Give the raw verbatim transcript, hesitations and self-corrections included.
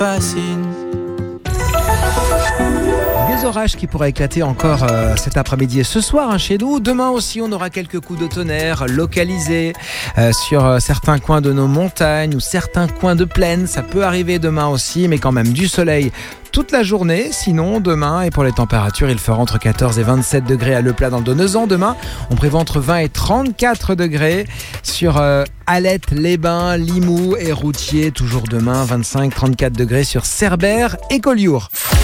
fascine. Des orages qui pourraient éclater encore euh, cet après-midi et ce soir hein, chez nous. Demain aussi, on aura quelques coups de tonnerre localisés euh, sur euh, certains coins de nos montagnes ou certains coins de plaine. Ça peut arriver demain aussi, mais quand même du soleil toute la journée. Sinon, demain, et pour les températures, il fera entre quatorze et vingt-sept degrés à Le Plat dans le Donezan. Demain, on prévoit entre vingt et trente-quatre degrés sur euh, Alette, Les Bains, Limoux et Routier. Toujours demain, vingt-cinq à trente-quatre degrés sur Cerbère et Collioure.